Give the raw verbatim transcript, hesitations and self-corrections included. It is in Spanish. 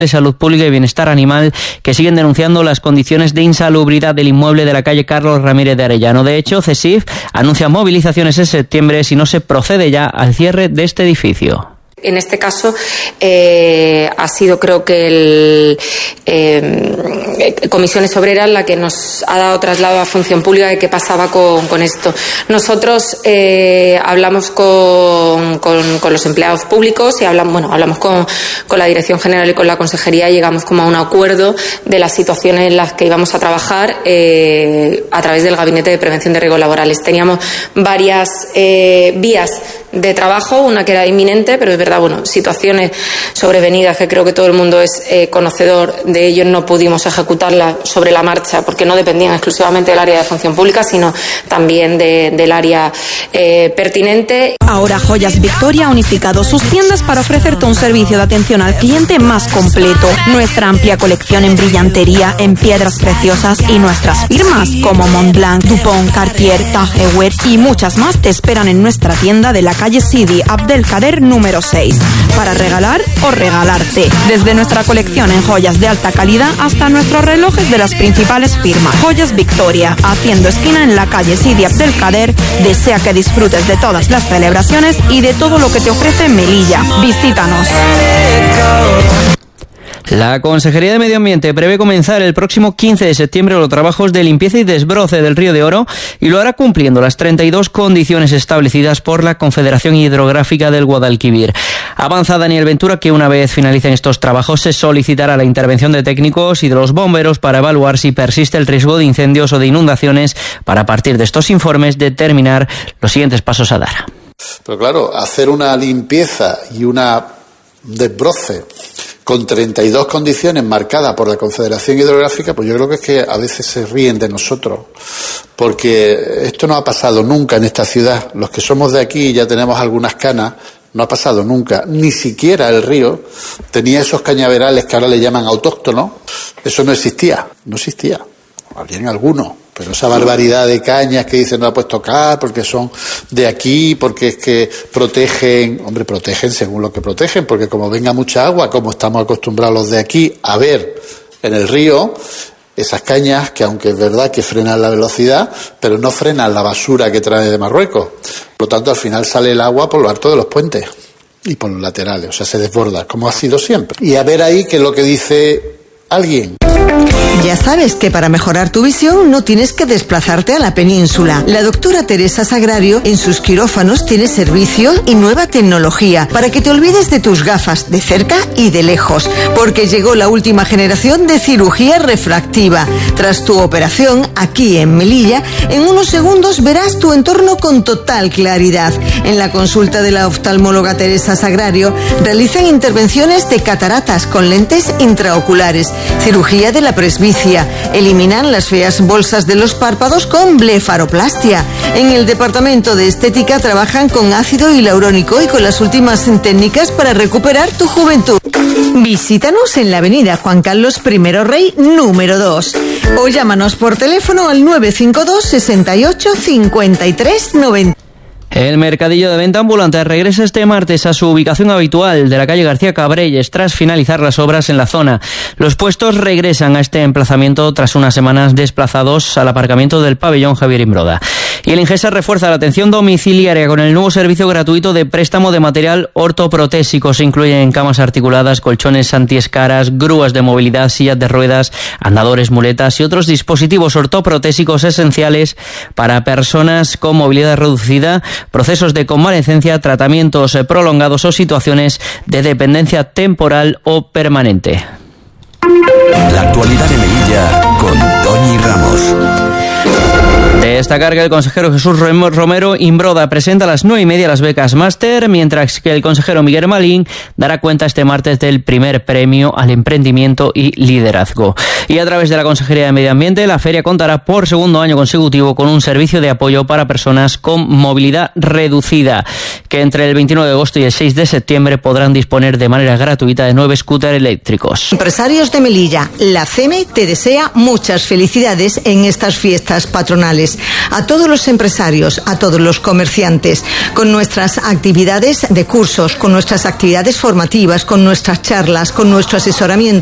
de Salud Pública y Bienestar Animal, que siguen denunciando las condiciones de insalubridad del inmueble de la calle Carlos Ramírez de Arellano. De hecho, CESIF anuncia movilizaciones en septiembre si no se procede ya al cierre de este edificio. En este caso eh, ha sido, creo que el eh, Comisiones Obreras la que nos ha dado traslado a Función Pública de qué pasaba con, con esto. Nosotros eh, hablamos con, con, con los empleados públicos y hablamos, bueno, hablamos con, con la Dirección General y con la Consejería y llegamos como a un acuerdo de las situaciones en las que íbamos a trabajar eh, a través del Gabinete de Prevención de Riesgos Laborales. Teníamos varias eh, vías de trabajo, una que era inminente, pero es verdad, bueno, situaciones sobrevenidas que creo que todo el mundo es eh, conocedor de ello, no pudimos ejecutarlas sobre la marcha porque no dependían exclusivamente del área de función pública, sino también de, del área eh, pertinente. Ahora Joyas Victoria ha unificado sus tiendas para ofrecerte un servicio de atención al cliente más completo. Nuestra amplia colección en brillantería, en piedras preciosas y nuestras firmas como Montblanc, Dupont, Cartier, Tage Heuer y muchas más te esperan en nuestra tienda de la calle Sidi Abdelkader número seis, para regalar o regalarte. Desde nuestra colección en joyas de alta calidad hasta nuestros relojes de las principales firmas. Joyas Victoria, haciendo esquina en la calle Sidi Abdelkader, desea que disfrutes de todas las celebraciones y de todo lo que te ofrece Melilla. Visítanos. La Consejería de Medio Ambiente prevé comenzar el próximo quince de septiembre los trabajos de limpieza y desbroce del Río de Oro y lo hará cumpliendo las treinta y dos condiciones establecidas por la Confederación Hidrográfica del Guadalquivir. Avanza Daniel Ventura que una vez finalicen estos trabajos se solicitará la intervención de técnicos y de los bomberos para evaluar si persiste el riesgo de incendios o de inundaciones para a partir de estos informes determinar los siguientes pasos a dar. Pero claro, hacer una limpieza y una desbroce con treinta y dos condiciones marcadas por la Confederación Hidrográfica, pues yo creo que es que a veces se ríen de nosotros, porque esto no ha pasado nunca en esta ciudad. Los que somos de aquí y ya tenemos algunas canas, no ha pasado nunca. Ni siquiera el río tenía esos cañaverales que ahora le llaman autóctonos. Eso no existía, no existía. Habrían algunos, pero esa barbaridad de cañas que dicen no la puedes tocar porque son de aquí, porque es que protegen, hombre, protegen según lo que protegen, porque como venga mucha agua, como estamos acostumbrados los de aquí a ver en el río, esas cañas que aunque es verdad que frenan la velocidad, pero no frenan la basura que trae de Marruecos. Por lo tanto, al final sale el agua por lo alto de los puentes y por los laterales, o sea, se desborda, como ha sido siempre. Y a ver ahí qué es lo que dice alguien. Ya sabes que para mejorar tu visión no tienes que desplazarte a la península. La doctora Teresa Sagrario en sus quirófanos tiene servicio y nueva tecnología para que te olvides de tus gafas de cerca y de lejos, porque llegó la última generación de cirugía refractiva. Tras tu operación, aquí en Melilla, en unos segundos verás tu entorno con total claridad. En la consulta de la oftalmóloga Teresa Sagrario realizan intervenciones de cataratas con lentes intraoculares, cirugía de la presbicia, eliminan las feas bolsas de los párpados con blefaroplastia. En el departamento de estética trabajan con ácido hialurónico y con las últimas técnicas para recuperar tu juventud. Visítanos en la avenida Juan Carlos primero Rey número dos o llámanos por teléfono al nueve cinco dos, seis ocho, cinco tres, noventa. El mercadillo de venta ambulante regresa este martes a su ubicación habitual de la calle García Cabrelles tras finalizar las obras en la zona. Los puestos regresan a este emplazamiento tras unas semanas desplazados al aparcamiento del pabellón Javier Imbroda. Y el Ingesa refuerza la atención domiciliaria con el nuevo servicio gratuito de préstamo de material ortoprotésico. Se incluyen camas articuladas, colchones antiescaras, grúas de movilidad, sillas de ruedas, andadores, muletas y otros dispositivos ortoprotésicos esenciales para personas con movilidad reducida, procesos de convalecencia, tratamientos prolongados o situaciones de dependencia temporal o permanente. La actualidad de Melilla con Toñi Ramos. Destacar que el consejero Jesús Romero Imbroda presenta a las nueve y media las becas máster, mientras que el consejero Miguel Malín dará cuenta este martes del primer premio al emprendimiento y liderazgo. Y a través de la Consejería de Medio Ambiente, la feria contará por segundo año consecutivo con un servicio de apoyo para personas con movilidad reducida, que entre el veintinueve de agosto y el seis de septiembre podrán disponer de manera gratuita de nueve scooters eléctricos. Empresarios de Melilla, la C E M E te desea muchas felicidades en estas fiestas patronales. profesionales, a todos los empresarios, a todos los comerciantes, con nuestras actividades de cursos, con nuestras actividades formativas, con nuestras charlas, con nuestro asesoramiento.